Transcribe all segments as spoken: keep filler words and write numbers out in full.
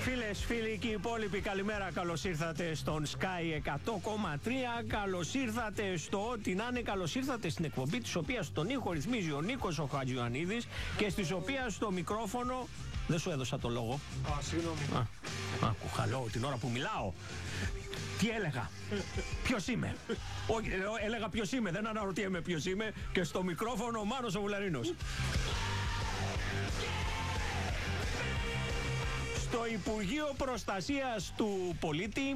Φίλες, φίλοι και οι υπόλοιποι, καλημέρα. Καλώς ήρθατε στον Sky εκατό κόμμα τρία. Καλώς ήρθατε στο ό,τι να είναι. Καλώς ήρθατε στην εκπομπή της οποίας τον ήχο ρυθμίζει ο Νίκος ο Χατζιωαννίδης και στις οποίας το μικρόφωνο... Δεν σου έδωσα το λόγο. Α, συγγνώμη. Α, άκου, χαλώ την ώρα που μιλάω. Τι έλεγα, ποιος είμαι. Όχι, έλεγα ποιος είμαι, δεν αναρωτιέμαι ποιος είμαι. Και στο μικρόφωνο ο Μάνος ο Βουλαρίνος. Στο Υπουργείο Προστασίας του Πολίτη,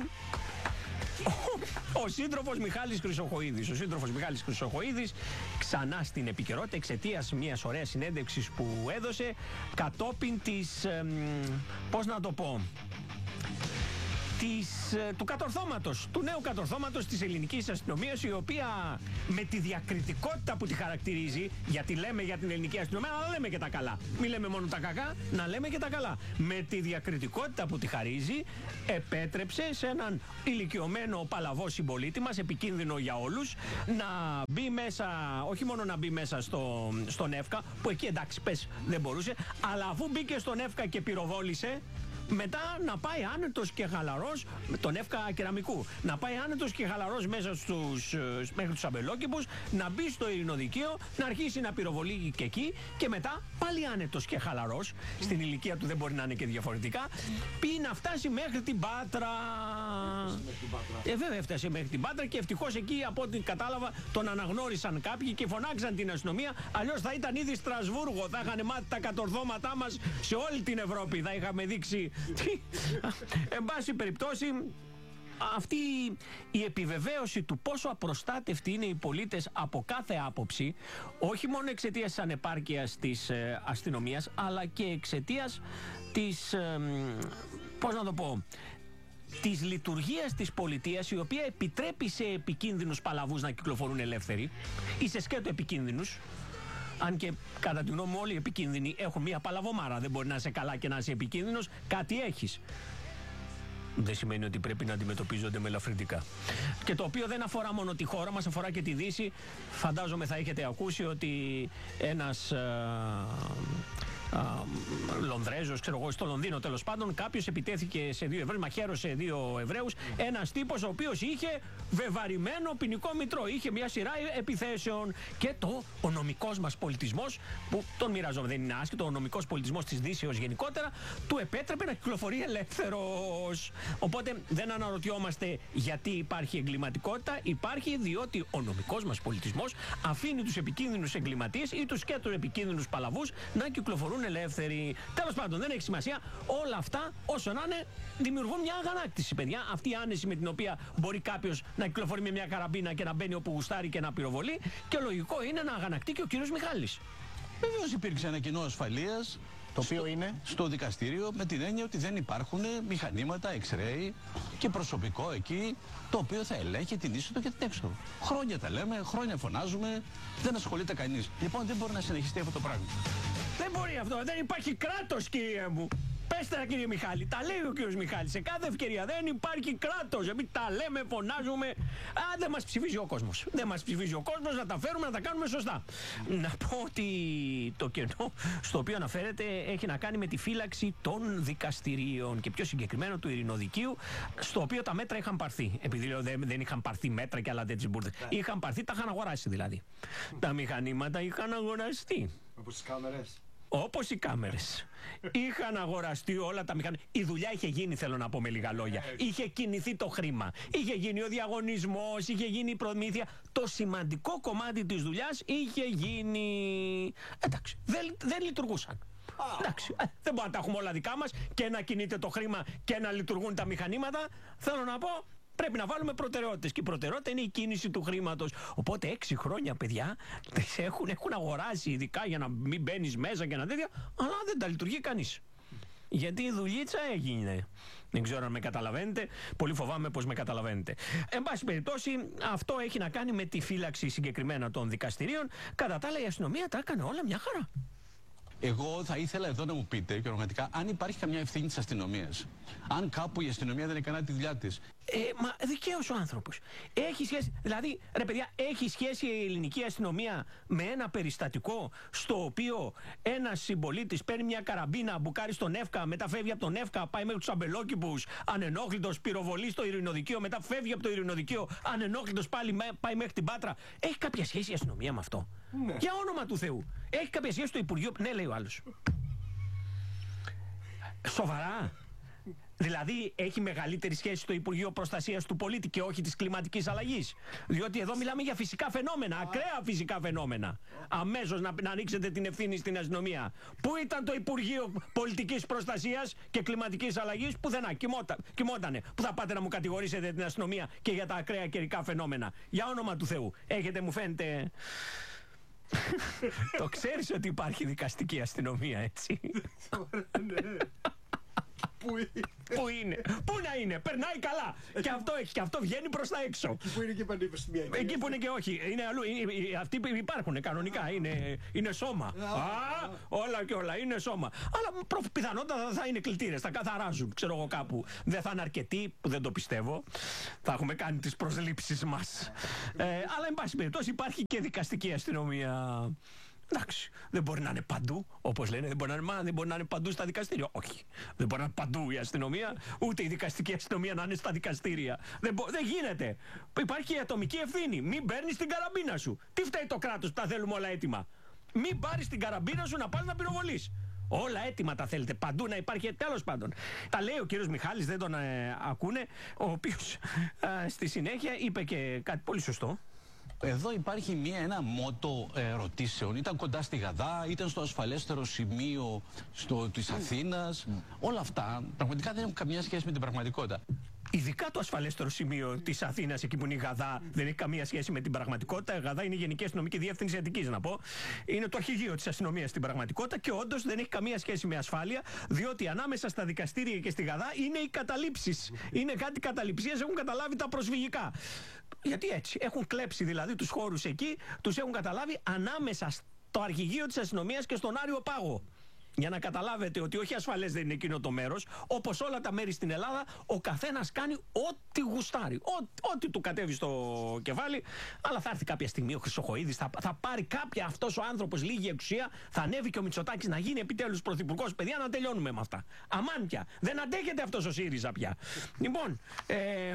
ο, ο σύντροφος Μιχάλης Χρυσοχοΐδης. Ο σύντροφος Μιχάλης Χρυσοχοΐδης ξανά στην επικαιρότητα εξαιτίας μιας ωραίας συνέντευξης που έδωσε κατόπιν της, ε, πώς να το πω, Της, του κατορθώματος, του νέου κατορθώματος της ελληνικής αστυνομίας, η οποία με τη διακριτικότητα που τη χαρακτηρίζει, γιατί λέμε για την ελληνική αστυνομία, αλλά λέμε και τα καλά. Μην λέμε μόνο τα κακά, να λέμε και τα καλά. Με τη διακριτικότητα που τη χαρίζει, επέτρεψε σε έναν ηλικιωμένο παλαβό συμπολίτη μας, επικίνδυνο για όλους, να μπει μέσα, όχι μόνο να μπει μέσα στο, στον ΕΦΚΑ, που εκεί εντάξει πες δεν μπορούσε, αλλά αφού μπήκε στον ΕΦΚΑ και πυροβόλησε, μετά να πάει άνετος και χαλαρός, τον εύκα κεραμικού, να πάει άνετος και χαλαρός μέσα στους, μέχρι τους αμπελόκηπους, να μπει στο ειρηνοδικείο, να αρχίσει να πυροβολεί και εκεί και μετά πάλι άνετος και χαλαρός, στην ηλικία του δεν μπορεί να είναι και διαφορετικά, πει να φτάσει μέχρι την Πάτρα. Ε, βέβαια έφτασε μέχρι την Πάτρα και ευτυχώς εκεί από ό,τι κατάλαβα τον αναγνώρισαν κάποιοι και φωνάξαν την αστυνομία, αλλιώς θα ήταν ήδη Στρασβούργο, θα είχαν μάθει τα κατορθώματά μας σε όλη την Ευρώπη, θα είχαμε δείξει. Εν πάση περιπτώσει, αυτή η επιβεβαίωση του πόσο απροστάτευτοι είναι οι πολίτες από κάθε άποψη, όχι μόνο εξαιτίας της ανεπάρκειας της ε, αστυνομίας, αλλά και εξαιτίας της, ε, πώς να το πω, της λειτουργίας της πολιτείας, η οποία επιτρέπει σε επικίνδυνους παλαβούς να κυκλοφορούν ελεύθεροι ή σε σκέτο επικίνδυνους. Αν και κατά τη γνώμη μου όλοι οι επικίνδυνοι έχουν μία παλαβομάρα. Δεν μπορεί να είσαι καλά και να είσαι επικίνδυνος. Κάτι έχεις. Δεν σημαίνει ότι πρέπει να αντιμετωπίζονται με ελαφρυντικά. Και το οποίο δεν αφορά μόνο τη χώρα μας, αφορά και τη Δύση. Φαντάζομαι θα έχετε ακούσει ότι ένας Λονδρέζος, ξέρω εγώ, στο Λονδίνο τέλος πάντων, κάποιος επιτέθηκε σε δύο Εβραίους, μαχαίρωσε δύο Εβραίους. Ένας τύπος ο οποίος είχε βεβαρημένο ποινικό μητρό, είχε μια σειρά επιθέσεων. Και το ο νομικός μας πολιτισμός, που τον μοιραζόμαι, δεν είναι άσχετο, ο νομικός πολιτισμός της Δύσεως γενικότερα, του επέτρεπε να κυκλοφορεί ελεύθερος. Οπότε δεν αναρωτιόμαστε γιατί υπάρχει εγκληματικότητα. Υπάρχει διότι ο νομικός μας πολιτισμός αφήνει τους επικίνδυνους εγκληματίες ή τους και τους επικίνδυνους παλαβούς να κυκλοφορούν ελεύθεροι. Τέλος πάντων, δεν έχει σημασία. Όλα αυτά, όσο να είναι, δημιουργούν μια αγανάκτηση, παιδιά. Αυτή η άνεση με την οποία μπορεί κάποιος να κυκλοφορεί με μια καραμπίνα και να μπαίνει όπου γουστάρει και να πυροβολεί. Και λογικό είναι να αγανακτεί και ο κύριος Μιχάλης. Βεβαίως υπήρξε ένα κοινό ασφαλείας. Το οποίο στο, είναι στο δικαστήριο, με την έννοια ότι δεν υπάρχουν μηχανήματα, X-ray και προσωπικό εκεί, το οποίο θα ελέγχει την είσοδο και την έξοδο. Χρόνια τα λέμε, χρόνια φωνάζουμε, δεν ασχολείται κανείς. Λοιπόν, δεν μπορεί να συνεχιστεί αυτό το πράγμα. Δεν μπορεί αυτό, δεν υπάρχει κράτος, κύριε μου. Πέστε να, κύριε Μιχάλη, τα λέει ο κύριος Μιχάλης σε κάθε ευκαιρία. Δεν υπάρχει κράτος. Εμείς τα λέμε, φωνάζουμε. Α, δεν μας ψηφίζει ο κόσμος. Δεν μας ψηφίζει ο κόσμος, να τα φέρουμε, να τα κάνουμε σωστά. Να πω ότι το κενό στο οποίο αναφέρεται έχει να κάνει με τη φύλαξη των δικαστηρίων και πιο συγκεκριμένα του ειρηνοδικείου, στο οποίο τα μέτρα είχαν πάρθει. Επειδή λέω δεν, δεν είχαν πάρθει μέτρα και άλλα τέτοιες μπουρδες. Είχαν πάρθει, τα είχαν αγοράσει δηλαδή. Τα μηχανήματα είχαν αγοραστεί. όπως τις κάμερες. Όπως οι κάμερες. Είχαν αγοραστεί όλα τα μηχανήματα. Η δουλειά είχε γίνει, θέλω να πω με λίγα λόγια. Είχε κινηθεί το χρήμα. Είχε γίνει ο διαγωνισμός, είχε γίνει η προμήθεια. Το σημαντικό κομμάτι της δουλειάς είχε γίνει. Εντάξει, δεν, δεν λειτουργούσαν. Εντάξει, ε, δεν μπορούμε να τα έχουμε όλα δικά μας και να κινείται το χρήμα και να λειτουργούν τα μηχανήματα. Θέλω να πω. Πρέπει να βάλουμε προτεραιότητες και η προτεραιότητα είναι η κίνηση του χρήματος. Οπότε έξι χρόνια, παιδιά, τις έχουν, έχουν αγοράσει ειδικά για να μην μπαίνεις μέσα και να τέτοια, αλλά δεν τα λειτουργεί κανείς. Γιατί η δουλίτσα έγινε. Δεν ξέρω αν με καταλαβαίνετε. Πολύ φοβάμαι πως με καταλαβαίνετε. Εν πάση περιπτώσει, αυτό έχει να κάνει με τη φύλαξη συγκεκριμένα των δικαστηρίων. Κατά τα άλλα, η αστυνομία τα έκανε όλα μια χαρά. Εγώ θα ήθελα εδώ να μου πείτε και πραγματικά αν υπάρχει καμιά ευθύνη της αστυνομίας. Αν κάπου η αστυνομία δεν έκανε τη δουλειά της. Ε, μα δικαίως ο άνθρωπος. Έχει σχέση, δηλαδή, ρε παιδιά, έχει σχέση η ελληνική αστυνομία με ένα περιστατικό στο οποίο ένας συμπολίτης παίρνει μια καραμπίνα, μπουκάρει στον Εύκα, μετά φεύγει από τον Εύκα, πάει μέχρι τους αμπελόκηπους, ανενόχλητος, πυροβολεί στο ειρηνοδικείο, μετά φεύγει από το ειρηνοδικείο, ανενόχλητος πάλι πάει μέχρι την Πάτρα. Έχει κάποια σχέση η αστυνομία με αυτό? Ναι. Για όνομα του Θεού. Έχει κάποια σχέση το Υπουργείο? Ναι, λέει ο άλλος. Σοβαρά? Δηλαδή έχει μεγαλύτερη σχέση στο Υπουργείο Προστασίας του Πολίτη και όχι της κλιματικής αλλαγής? Διότι εδώ μιλάμε για φυσικά φαινόμενα, ακραία φυσικά φαινόμενα. Αμέσως να, να ανοίξετε την ευθύνη στην αστυνομία. Πού ήταν το Υπουργείο Πολιτικής Προστασίας και Κλιματικής Αλλαγής? Πουθενά, κοιμότα, κοιμότανε. Πού θα πάτε να μου κατηγορήσετε την αστυνομία και για τα ακραία καιρικά φαινόμενα? Για όνομα του Θεού. Έχετε, μου φαίνεται... Το ξέρεις ότι υπάρχει δικαστική αστυνομία, έτσι? Πού είναι? Πού είναι? Πού να είναι? Περνάει καλά. Και αυτό έχει. Και αυτό βγαίνει προς τα έξω. Εκεί που είναι και πανεπιστημιακή. Εκεί που είναι και όχι. Είναι αλλού. Είναι, αυτοί υπάρχουν κανονικά. Είναι, είναι σώμα. Α, όλα και όλα. Είναι σώμα. Αλλά πιθανότατα θα είναι κλητήρες. Θα καθαράζουν. Ξέρω εγώ κάπου. Δεν θα είναι αρκετοί, που δεν το πιστεύω. Θα έχουμε κάνει τις προσλήψεις μας. Ε, αλλά εν πάση περιπτώσει υπάρχει και δικαστική αστυνομία. Εντάξει, δεν μπορεί να είναι παντού, όπως λένε, δεν μπορεί να είναι, δεν μπορεί να είναι παντού στα δικαστήρια. Όχι, δεν μπορεί να είναι παντού η αστυνομία, ούτε η δικαστική αστυνομία να είναι στα δικαστήρια. Δεν, μπο, δεν γίνεται. Υπάρχει η ατομική ευθύνη. Μην παίρνεις την καραμπίνα σου. Τι φταίει το κράτος που τα θέλουμε όλα έτοιμα? Μην πάρεις την καραμπίνα σου να πας να πυροβολείς. Όλα έτοιμα τα θέλετε, παντού να υπάρχει. Τέλος πάντων, τα λέει ο κύριος Μιχάλης, δεν τον ε, ακούνε, ο οποίος ε, στη συνέχεια είπε και κάτι πολύ σωστό. Εδώ υπάρχει μια, ένα μότο ερωτήσεων. Ήταν κοντά στη Γαδά, ήταν στο ασφαλέστερο σημείο στο, της Αθήνας. Mm. Όλα αυτά πραγματικά δεν έχουν καμία σχέση με την πραγματικότητα. Ειδικά το ασφαλέστερο σημείο της Αθήνας, εκεί που είναι η Γαδά, δεν έχει καμία σχέση με την πραγματικότητα. Η Γαδά είναι η Γενική Αστυνομική Διεύθυνση Αττικής, να πω. Είναι το αρχηγείο της αστυνομίας στην πραγματικότητα και όντως δεν έχει καμία σχέση με ασφάλεια, διότι ανάμεσα στα δικαστήρια και στη Γαδά είναι οι καταλήψεις. Είναι κάτι καταληψίες, έχουν καταλάβει τα προσφυγικά. Γιατί έτσι, έχουν κλέψει δηλαδή τους χώρους εκεί, τους έχουν καταλάβει ανάμεσα στο αρχηγείο της αστυνομίας και στον Άριο Πάγο. Για να καταλάβετε ότι όχι ασφαλές δεν είναι εκείνο το μέρος, όπως όλα τα μέρη στην Ελλάδα, ο καθένας κάνει ό,τι γουστάρει, ό,τι του κατέβει στο κεφάλι. Αλλά θα έρθει κάποια στιγμή ο Χρυσοχοΐδης, θα, θα πάρει κάποια αυτός ο άνθρωπος λίγη εξουσία, θα ανέβει και ο Μητσοτάκης να γίνει επιτέλους πρωθυπουργός. Παιδιά, να τελειώνουμε με αυτά. Αμάν πια. Δεν αντέχεται αυτός ο ΣΥΡΙΖΑ πια. Λοιπόν, ε,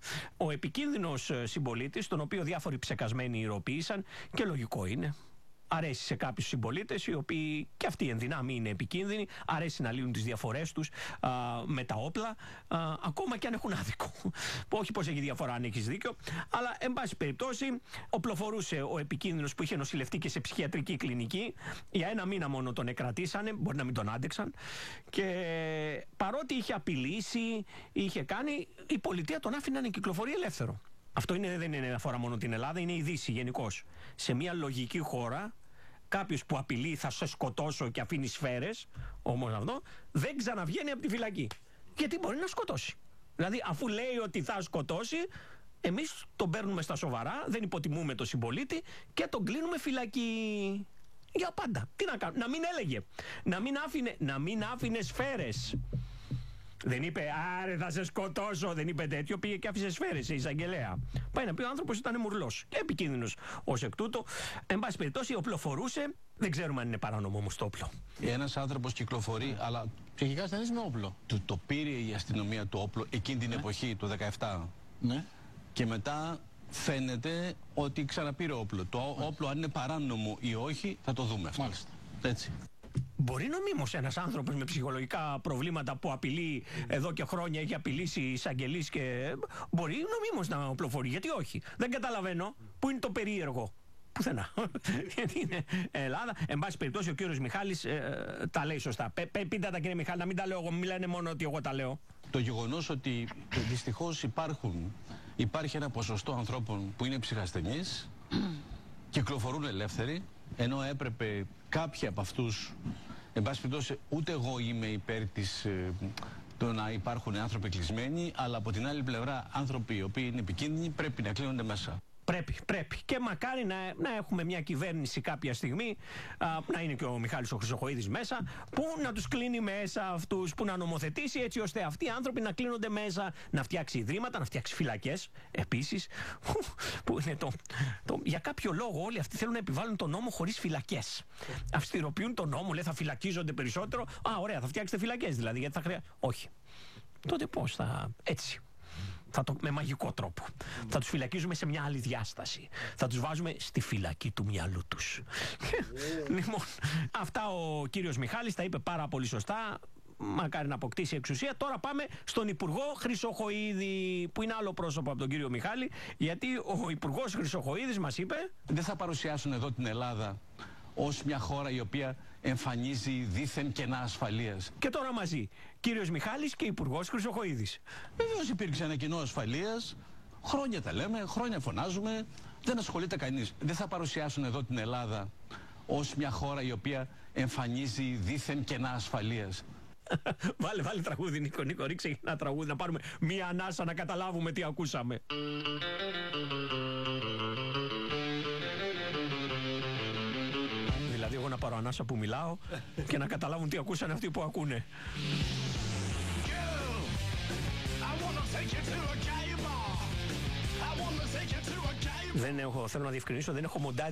ο επικίνδυνος συμπολίτης, τον οποίο διάφοροι ψεκασμένοι ηρωοποίησαν, και λογικό είναι. Αρέσει σε κάποιους συμπολίτες, οι οποίοι και αυτοί εν δυνάμει είναι επικίνδυνοι, αρέσει να λύνουν τις διαφορές τους α, με τα όπλα, α, ακόμα και αν έχουν άδικο. Όχι πως έχει διαφορά αν έχεις δίκιο, αλλά εν πάση περιπτώσει οπλοφορούσε ο επικίνδυνος που είχε νοσηλευτεί και σε ψυχιατρική κλινική. Για ένα μήνα μόνο τον εκρατήσανε, μπορεί να μην τον άντεξαν, και παρότι είχε απειλήσει, είχε κάνει, η πολιτεία τον άφηνε να κυκλοφορεί ελεύθερο. Αυτό είναι, δεν είναι αφορά μόνο την Ελλάδα, είναι η Δύση γενικώς. Σε μια λογική χώρα, κάποιος που απειλεί θα σε σκοτώσω και αφήνει σφαίρες, όμως αυτό δεν ξαναβγαίνει από τη φυλακή. Γιατί μπορεί να σκοτώσει. Δηλαδή, αφού λέει ότι θα σκοτώσει, εμείς τον παίρνουμε στα σοβαρά, δεν υποτιμούμε τον συμπολίτη και τον κλείνουμε φυλακή. Για πάντα. Τι να κάνουμε, να μην έλεγε. Να μην άφηνε, να μην άφηνε σφαίρες. Δεν είπε, άρε θα σε σκοτώσω, δεν είπε τέτοιο, πήγε και άφησε σφαίρες σε εισαγγελέα. Πάει να πει, ο άνθρωπος ήταν μουρλός και επικίνδυνος ως εκ τούτου. Εν πάση περιπτώσει, οπλοφορούσε, δεν ξέρουμε αν είναι παράνομο όμως το όπλο. Ένας άνθρωπος κυκλοφορεί, αλλά ψυχικά ασθενής με όπλο. Του το πήρε η αστυνομία το όπλο εκείνη την ναι. εποχή, το δεκαεπτά. Ναι. Και μετά φαίνεται ότι ξαναπήρε όπλο. Το Μάλιστα. όπλο, αν είναι παράνομο ή όχι, θα το δούμε αυτό. Μάλιστα. Έτσι. Μπορεί νομίμως ένας άνθρωπος με ψυχολογικά προβλήματα που απειλεί εδώ και χρόνια, έχει απειλήσει εισαγγελείς και μπορεί νομίμως να οπλοφορεί. Γιατί όχι. Δεν καταλαβαίνω πού είναι το περίεργο. Πουθενά. Γιατί είναι Ελλάδα. Εν πάση περιπτώσει, ο κύριος Μιχάλης ε, τα λέει σωστά. Π, π, πείτε τα, κύριε Μιχάλη, να μην τα λέω εγώ, μην λένε μόνο ότι εγώ τα λέω. Το γεγονός ότι δυστυχώς υπάρχουν, υπάρχει ένα ποσοστό ανθρώπων που είναι ψυχασθενείς, κυκλοφορούν ελεύθεροι, ενώ έπρεπε κάποιοι από αυτούς, εν πάση περιπτώσει, ούτε εγώ είμαι υπέρ της, ε, το να υπάρχουν άνθρωποι κλεισμένοι, αλλά από την άλλη πλευρά άνθρωποι οι οποίοι είναι επικίνδυνοι πρέπει να κλείνονται μέσα. Πρέπει, πρέπει. Και μακάρι να, να έχουμε μια κυβέρνηση κάποια στιγμή, α, να είναι και ο Μιχάλης ο Χρυσοχοΐδης μέσα, που να τους κλείνει μέσα αυτούς, που να νομοθετήσει έτσι ώστε αυτοί οι άνθρωποι να κλείνονται μέσα, να φτιάξει ιδρύματα, να φτιάξει φυλακές επίσης. Που είναι το, το, για κάποιο λόγο όλοι αυτοί θέλουν να επιβάλλουν τον νόμο χωρίς φυλακές. Αυστηροποιούν τον νόμο, λέει θα φυλακίζονται περισσότερο. Α, ωραία, θα φτιάξετε φυλακές δηλαδή, γιατί θα χρειάζεται. Όχι. Τότε πώς θα. Έτσι. Θα το, με μαγικό τρόπο. Mm. Θα τους φυλακίζουμε σε μια άλλη διάσταση. Θα τους βάζουμε στη φυλακή του μυαλού τους. Yeah. Λοιπόν, αυτά ο κύριος Μιχάλης τα είπε πάρα πολύ σωστά. Μακάρι να αποκτήσει εξουσία. Τώρα πάμε στον Υπουργό Χρυσοχοΐδη, που είναι άλλο πρόσωπο από τον κύριο Μιχάλη, γιατί ο Υπουργός Χρυσοχοΐδης μας είπε. Δεν θα παρουσιάσουν εδώ την Ελλάδα ως μια χώρα η οποία εμφανίζει δήθεν κενά ασφαλείας. Και τώρα μαζί, κύριος Μιχάλης και Υπουργός Χρυσοχοΐδης. Βεβαίως υπήρξε ένα κενό ασφαλείας. Χρόνια τα λέμε, χρόνια φωνάζουμε. Δεν ασχολείται κανείς. Δεν θα παρουσιάσουν εδώ την Ελλάδα ως μια χώρα η οποία εμφανίζει δήθεν κενά ασφαλείας. Βάλε, βάλε τραγούδι, Νίκο, Νίκο, ρίξε ένα τραγούδι να πάρουμε μία ανάσα να καταλάβουμε τι ακούσαμε. Δηλαδή εγώ να πάρω ανάσα που μιλάω και να καταλάβουν τι ακούσανε αυτοί που ακούνε. Δεν έχω, θέλω να διευκρινίσω, δεν έχω μοντάρει